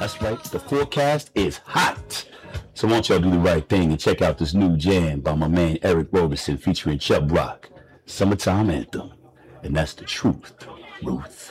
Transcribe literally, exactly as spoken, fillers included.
That's right. The forecast is hot. So why don't y'all do the right thing and check out this new jam by my man Eric Roberson featuring Chubb Rock, Summertime Anthem. And that's the truth, Ruth.